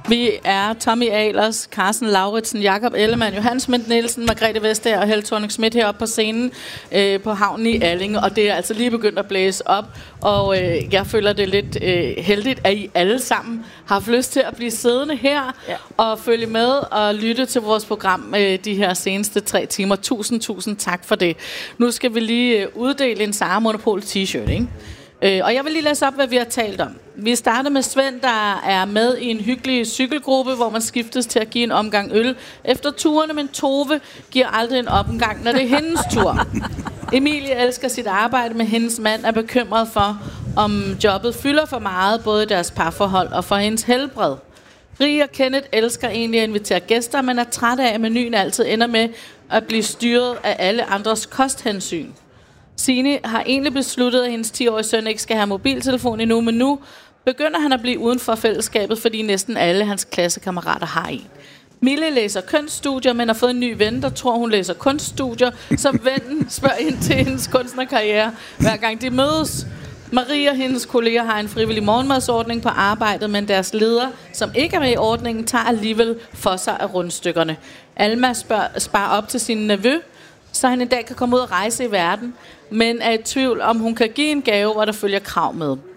Vi er Tommy Ahlers, Carsten Lauritsen, Jakob Ellemann, Johan Schmidt Nielsen, Margrethe Vestager og Helle Thorning-Schmidt heroppe på scenen på havnen i Allinge. Og det er altså lige begyndt at blæse op, og jeg føler det lidt heldigt, at I alle sammen har haft lyst til at blive siddende her og følge med og lytte til vores program de her seneste 3 timer. Tusind tak for det. Nu skal vi lige uddele en Sara Monopol t-shirt, ikke? Og jeg vil lige læse op, hvad vi har talt om. Vi starter med Svend, der er med i en hyggelig cykelgruppe, hvor man skiftes til at give en omgang øl efter turene, men Tove giver aldrig en omgang, når det er hendes tur. Emilie elsker sit arbejde, men hendes mand er bekymret for, om jobbet fylder for meget, både i deres parforhold og for hendes helbred. Rie og Kenneth elsker egentlig at invitere gæster, men er træt af, at menuen altid ender med at blive styret af alle andres kosthensyn. Signe har egentlig besluttet, at hendes 10-årige søn ikke skal have mobiltelefon endnu, men nu begynder han at blive uden for fællesskabet, fordi næsten alle hans klassekammerater har en. Mille læser kunststudier, men har fået en ny ven, der tror, hun læser kunststudier, så vennen spørger ind til hendes kunstnerkarriere, hver gang de mødes. Marie og hendes kolleger har en frivillig morgenmadsordning på arbejdet, men deres leder, som ikke er med i ordningen, tager alligevel for sig af rundstykkerne. Alma sparer op til sin nevø, så han en dag kan komme ud og rejse i verden, men er i tvivl om hun kan give en gave, hvor der følger krav med.